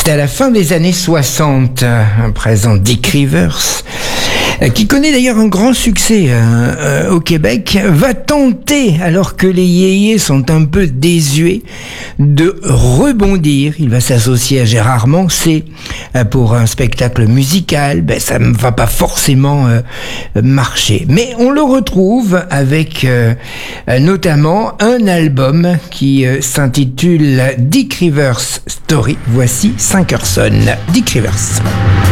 C'était à la fin des années 60, présent Dick Rivers, qui connaît d'ailleurs un grand succès au Québec, va tenter, alors que les yéyés sont un peu désuets, de rebondir. Il va s'associer à Gérard Manset pour un spectacle musical. Ça ne va pas forcément marcher. Mais on le retrouve avec notamment un album qui s'intitule Dick Rivers Story. Voici 5 heures sonne. Dick Rivers.